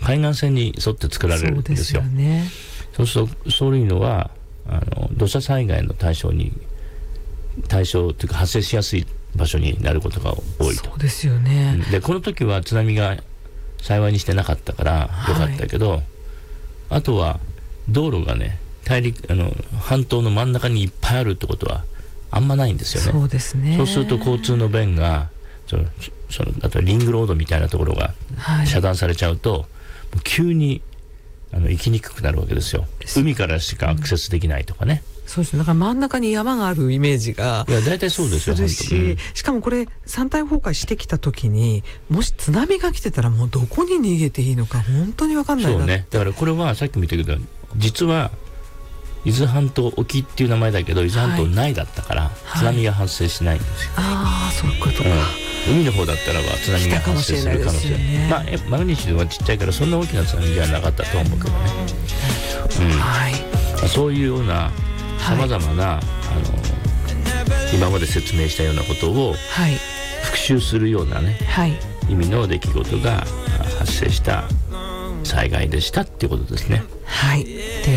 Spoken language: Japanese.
海岸線に沿って作られるんですよ。そうするとそういうのは土砂災害の対象というか発生しやすい場所になることが多いと。 そうですよね。 でこの時は津波が幸いにしてなかったからよかったけど、あとは道路がね半島の真ん中にいっぱいあるってことはあんまないんですよね。 そうですね。 そうすると交通の便があとリングロードみたいなところが遮断されちゃうと、急に行きにくくなるわけですよ。海からしかアクセスできないとかね。 そうですね。だから真ん中に山があるイメージがいや大体そうですよ。 しかもこれ山体崩壊してきた時にもし津波が来てたらもうどこに逃げていいのか本当に分かんないな。 そうね。だからこれはさっきも言ったけど実は伊豆半島沖っていう名前だけど伊豆半島内だったから、津波が発生しないんですよ。 ああ、そういうことか。 海の方だったらば津波が発生する可能性、マグニチュードはちっちゃいからそんな大きな津波ではなかったと思うけどね。そういうようなさまざまな今まで説明したようなことを復習するようなね、意味の出来事が発生した災害でしたっていうことですね。 はい。